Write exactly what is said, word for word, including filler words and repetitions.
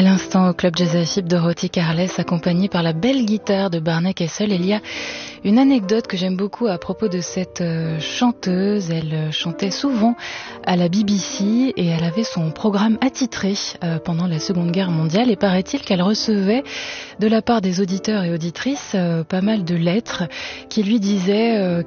l'instant au Club Jazz F I B, Dorothy Carles, accompagnée par la belle guitare de Barney Kessel. Il y a une anecdote que j'aime beaucoup à propos de cette euh, chanteuse. Elle euh, chantait souvent à la B B C et elle avait son programme attitré euh, pendant la Seconde Guerre mondiale. Et paraît-il qu'elle recevait de la part des auditeurs et auditrices euh, pas mal de lettres qui lui disaient euh,